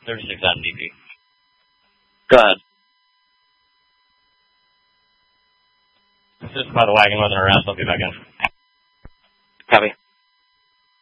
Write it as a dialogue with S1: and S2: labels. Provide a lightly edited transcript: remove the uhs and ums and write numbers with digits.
S1: 36 on DP.
S2: Go ahead.
S1: It's just by the wagon weather around, so I'll be back in.
S2: Copy.